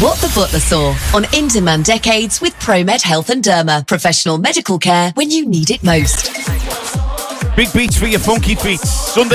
What the Butler Saw on In Demand Decades with ProMed Health and Derma. Professional medical care when you need it most. Big beats for your funky feet. Sunday